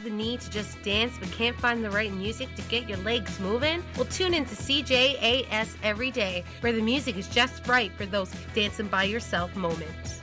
the need to just dance but can't find the right music to get your legs moving? Well, tune in to CJAS Every Day, where the music is just right for those dancing by yourself moments.